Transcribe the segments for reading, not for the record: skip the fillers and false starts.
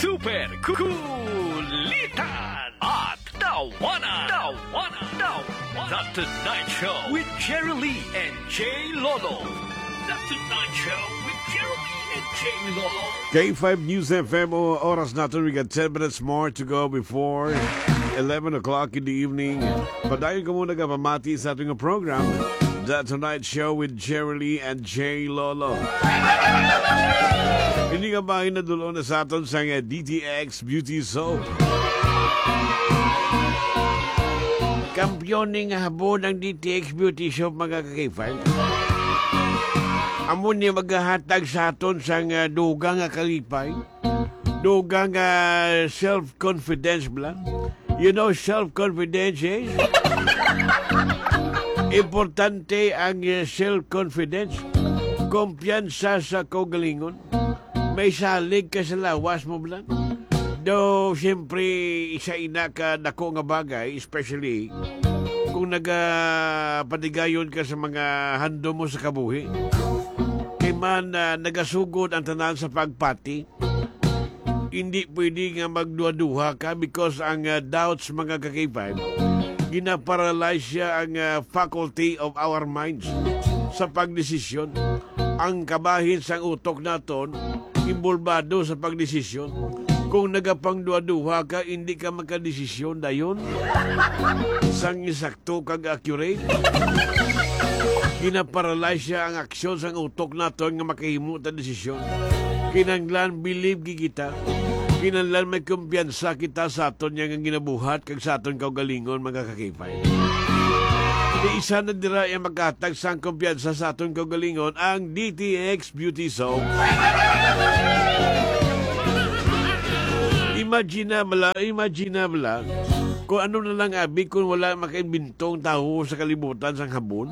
super kulitan at tawanan. The Tonight Show with Jerry Lee and Jay Lolo. The Tonight Show with Jerry Lee and Jay Lolo. K5 News FM, oras natin. We got 10 minutes more to go before 11 o'clock in the evening. Padayon ko muna kapamati sa ating program, The Tonight Show with Jerry Lee and Jay Lolo. Hindi ka ba hinadulo na sa atin sa DTX Beauty Soap? Kampiyon ng habo ng DTX Beauty Soap, mga kakifan. Amo niya maghahatag sa aton sa dugang kalipay. Dugang self-confidence bla. You know self-confidence is? Importante ang self-confidence. Kumpiyansa sa kaugalingon. May salig ka sa lawas mo bla. Do, siyempre, isa-ina ka dako nga bagay, especially kung nagapadigayon ka sa mga hando mo sa kabuhi. Kay man nagasugod ang tanan sa pagpati, hindi pwede nga magduha-duha ka because ang doubts, mga kakipad, ginaparalyze siya ang faculty of our minds sa pagdesisyon. Ang kabahin sa utok naton, involvado sa pagdesisyon. Kung nagapangduha-duha ka, hindi ka makadesisyon dayon. Sang isakto kag accurate. Ginaparalyze siya ang aksyon sang utok naton nga makahimo ta desisyon. Kinanglan believe kita. Kinanglan may kumpiyansa kita sa aton nga ginabuhat kag sa aton kaugalingon, mga kakipay. Di isa na dira yung magkatag sang kumpiyansa sa aton kaugalingon ang DTX Beauty Soap. Imaginable kung ano na lang abi kung wala makaimbintong tao sa kalibutan sang habon.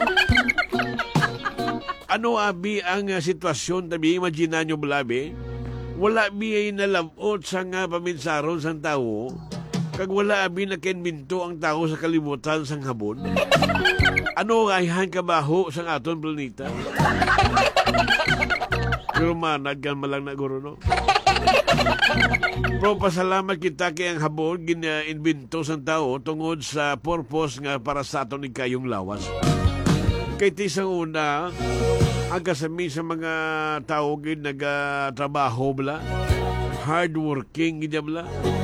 Ano abi ang sitwasyon tabi imagine nyo balabi? Wala bi ay nalabot sang paminsaron sang tao kag wala abi nakaimbinto ang tao sa kalibutan sang habon. Ano ayhan kabaho sang aton planeta? Pero manag kan malang na guro no. Pero pasalamat kita kay ang habon gina-invento sa tao tungod sa purpose nga para sa aton ikayong lawas. Kay tisang una, ang kasami sa mga tao gid nagatrabaho bla, hardworking gid bla,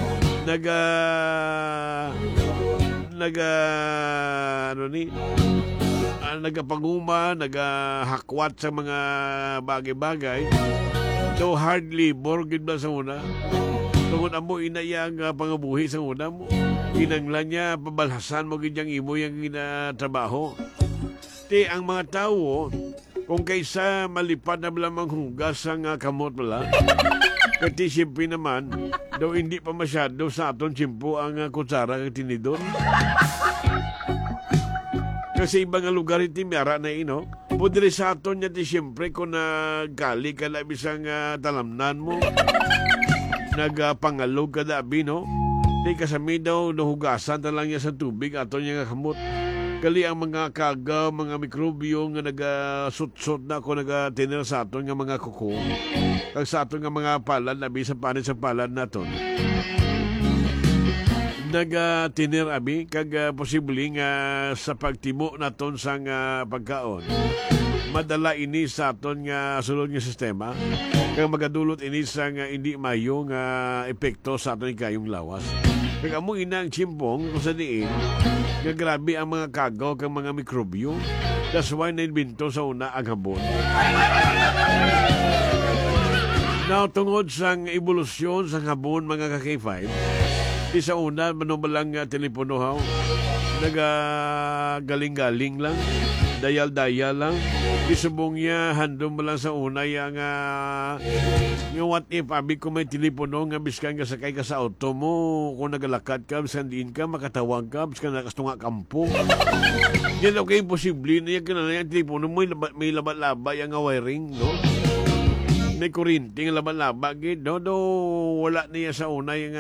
nagapanguma, nagahakwat sa mga bagay-bagay. So hard labor gid ba sa una. Tungod amo inayang pangabuhi sa una mo. Kinanglan niya pabalhasan mo gid yang imo yang ginatrabaho. Ti ang mga tao kung kaysa malipad na lamang hugas ang kamot bala. Kati siyempre naman daw hindi pa masyado sa aton simpo ang kutsara ng tinidor. Kasi ibang lugar iti miyara na ino. Pudre sa aton niya ti siyempre kung nagali ka na bisang talamnan mo. Nagpangalog ka na no? Di kasami daw nahugasan na lang niya sa tubig aton niya nga kamot. Kali ang mga kagaw, mga mikrobyo nga nagasut-sut na kung nagatiner sa aton nga mga kuko. Kag sa aton nga mga palad, labi sa panit sa palad naton. Nagatiner abi kag posible nga sa pagtimo naton sa pagkaon. Madala ini sa aton nga sulod nga sistema kag magadulot ini sa hindi mayo nga epekto sa aton kayong lawas. Kag amo inang chimpong kung sa diin nga grabe ang mga kagaw kag mga mikrobyo. That's why nainbento sa una ang habon. Now, tungod sang evolusyon sang habon, mga ka-K5, sa una, manumalang telepono haw, nagagaling-galing lang, dayal-dayal lang, isubong niya, handom mo lang sa una, yung what if, abi ko may telepono, nga biskan ka sakay ka sa auto mo, kung nagalakad ka, biskan diin ka, makatawag ka, biskan nakastunga kampo. Yan okay, imposible na yan, yung telepono mo, may labat-laba, yung wiring, no? May kurinting laban-laba gid do wala niya sa una yung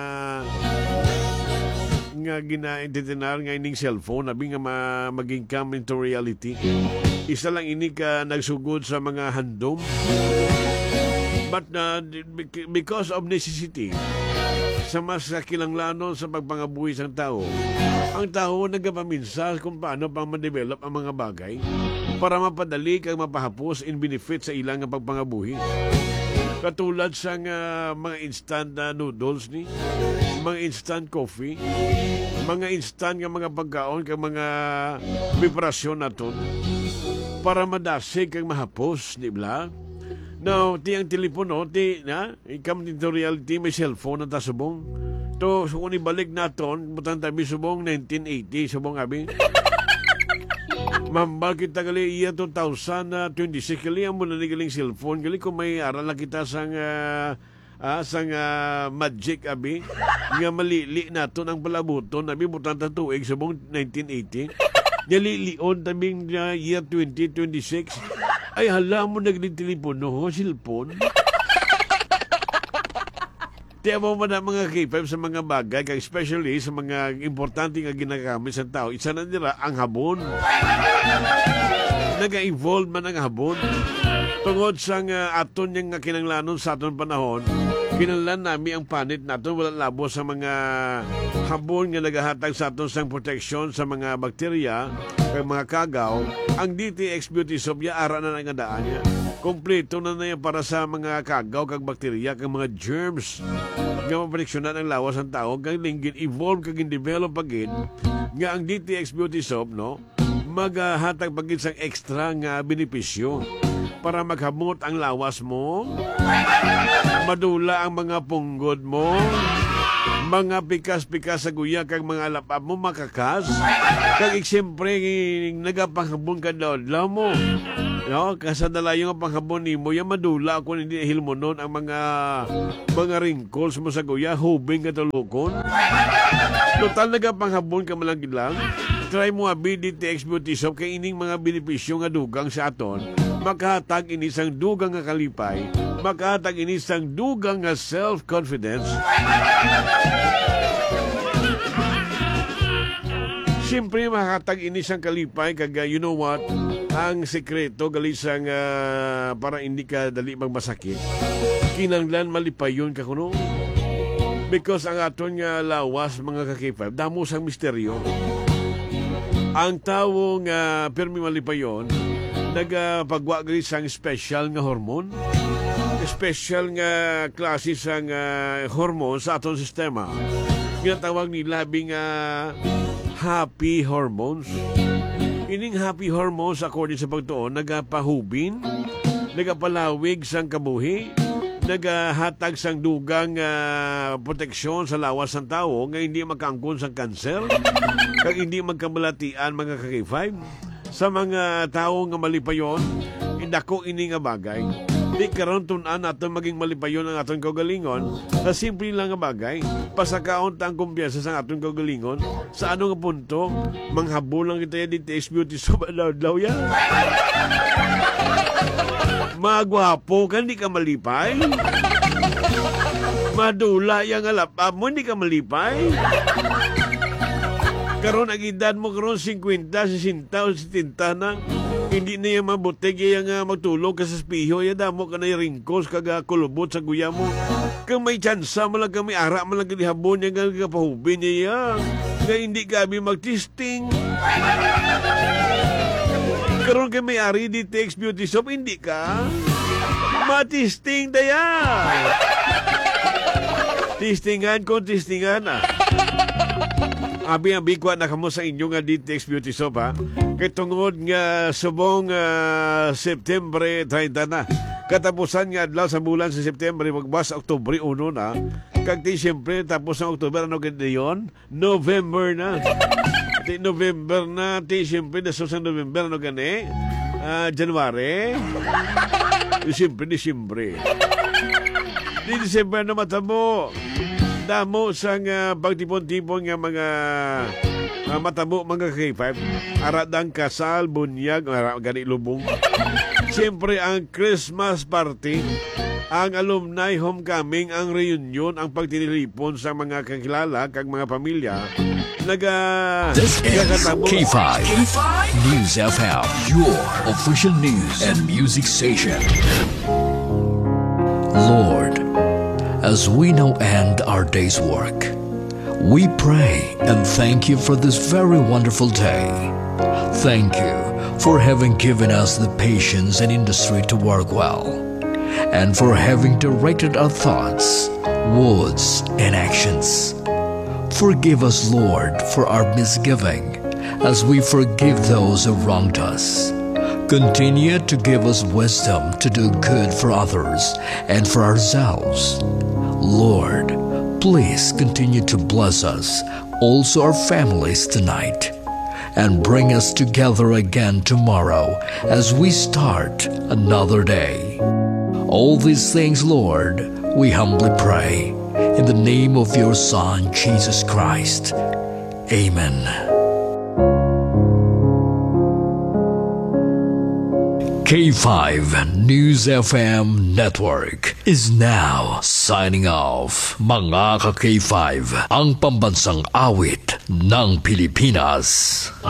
nga gina-entertainar nga ining cellphone abi nga maging come into reality. Isa lang ini ka nagsugod sa mga handom But because of necessity, sa mas kilanglanon sa pagpangabuhi ng tao, ang tao nagapaminsa kung paano pang ma-develop ang mga bagay para mapadali kang mapahapos in benefit sa ilang pagpangabuhi. Katulad sa mga instant noodles ni, mga instant coffee, mga instant nga mga pagkaon kang mga preparasyon naton para madasig kang mahapos, di ba? Now, ang telepono, ikam dito reality, may cellphone na tasubong. To, so kung ibalik naton, butang tabi subong 1980, subong abi. Mambal kita gali iya 2026 gali ang muna galing cellphone gali kung may aral na kita sang magic abi nga malili naton ang palabuton abi butang tatuig subong 1980 nalilion tabing year 2026 ay hala mo nagditelepono cellphone. Tiyan mo man ang mga K5 sa mga bagay, kag especially sa mga importante nga ginagamit sa tao. Isa na nila ang habon. Nag-evolve man ang habon. Tungod sa aton yung kinanglanon sa aton panahon, kinanglan namin ang panit naton wala labo sa mga habon nga nagahatag sa aton sang protection sa mga bakterya, kag mga kagaw. Ang DTX Beauty Soap, ara na nga daan niya. Kompleto na yan para sa mga kagaw, kag bakterya, kag mga germs nga maproteksyonan ang lawas ng tao, kag linggin evolve kag develop pagin nga ang DTX Beauty Soap maghatag pagin sang extra nga benepisyo para maghamot ang lawas mo, madula ang mga punggod mo, mga pikas-pikas sa guya, kag mga lapap mo makakas, kag siyempre nagapanghabon ka daw mo. No, kasadala yung panghabon ni mo, yung madula kung hindi hilmonon ang mga wrinkles mo sa guya, hubing ka tulukon. Total nagapanghabon ka malang gilang. Try mo abi DTX Beauty Soap kay ining mga benepisyo nga dugang sa aton. Makahatag inisang dugang nga kalipay, makahatag inisang dugang nga self-confidence. Siyempre makatag inisang kalipay kag you know what? Ang sekreto galisang para hindi ka dali magmasakit. Kinanglan malipayon ka kuno. Because ang aton nga lawas mga kakipay, damo sang misteryo. Ang tawong permi malipayon, nagpagwa galisang special nga hormone. Special nga klase sang hormone sa aton sistema. Ginatawag nila bing happy hormones. Ining happy hormones according sa pagtuon nagapahubin, nagapalawig sang kabuhi, nagahatag sang dugang proteksyon sa lawas ng tao nga hindi magkaangkon sang kanser, kag hindi magkamalatian mga K5 sa mga tao nga malipayon. Indako ini nga bagay. Di karon tun-an natin maging malipayon ang aton kaugalingon sa simple lang nga bagay. Pasakaon ta ang kumpiyansa sa aton kaugalingon. Sa ano nga punto, manghabol lang kita yan DTX Beauty Soap daw yan. Magwapo ka, hindi ka malipay. Madula yung alapap mo, hindi ka malipay. Karon ang edad mo karon 50, 60 o 70 na. Hindi na yung mabutig yung magtulog ka sa spiho. Yan damo ka na yung ringkos kag kulubot sa guya mo. Kung may tsansa mo lang kami ara mo lang kanihabon yung kapahubin niya. Nga hindi kami mag-testing. Karon kay may ari DTX Beauty Soap, hindi ka matisting daya. Tistingan ko, tistingan Abi kwa na kamo sa inyo nga DTX Beauty Soap ha. Kay tungod nga subong September 30 na. Katapusan nga adlaw sa bulan sa September magbas Oktubre 1 na. Kag ti siyempre tapos ng Oktubre ano ganda yon? November na. Ti November na ti siyempre na sa November ano gani? January. Siyempre Disyembre. Di Disyembre na matabo. Damo sang pagtipon-tipon nga mga matabo mga K5. Aradang kasal, bunyag, gani lubong. Siyempre ang Christmas party, ang alumni homecoming, ang reunion, ang pagtinilipon sa mga kakilala kag mga pamilya. This is K5 News FM, your official news and music station. Lord, as we now end our day's work, we pray and thank you for this very wonderful day. Thank you for having given us the patience and industry to work well, and for having directed our thoughts, words, and actions. Forgive us, Lord, for our misgiving, as we forgive those who wronged us. Continue to give us wisdom to do good for others and for ourselves. Lord, please continue to bless us, also our families tonight, and bring us together again tomorrow as we start another day. All these things, Lord, we humbly pray in the name of your Son, Jesus Christ. Amen. K5 News FM Network is now signing off. Mga ka-K5, ang pambansang awit ng Pilipinas.